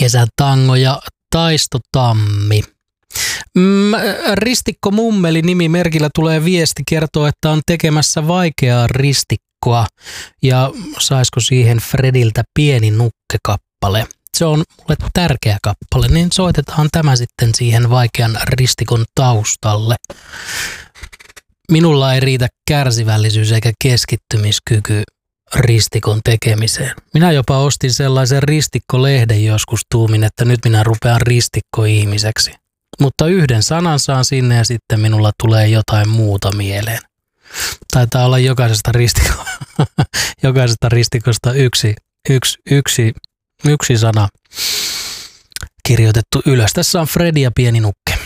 Kesätango ja Taistotammi. Ristikko Mummeli nimimerkillä tulee viesti, kertoo, että on tekemässä vaikeaa ristikkoa ja saisiko siihen Frediltä Pieni nukke-kappale. Se on mulle tärkeä kappale, niin soitetaan tämä sitten siihen vaikean ristikon taustalle. Minulla ei riitä kärsivällisyys eikä keskittymiskyky ristikon tekemiseen. Minä jopa ostin sellaisen ristikkolehden joskus, tuumin, että nyt minä rupean ristikko-ihmiseksi. Mutta yhden sanan saan sinne ja sitten minulla tulee jotain muuta mieleen. Taitaa olla jokaisesta ristikosta yksi sana kirjoitettu ylös. Tässä on Fredi ja Pieni nukke.